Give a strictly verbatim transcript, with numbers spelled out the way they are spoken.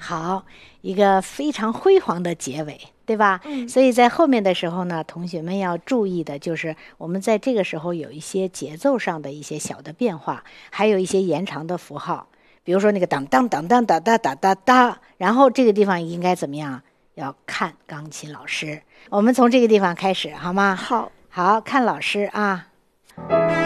好，一个非常辉煌的结尾，对吧？ 嗯， 所以在后面的时候呢，同学们要注意的就是我们在这个时候有一些节奏上的一些小的变化，还有一些延长的符号，比如说那个当当当当当当当当当，然后这个地方应该怎么样？要看钢琴老师。我们从这个地方开始，好吗？ 好。 好看老师啊。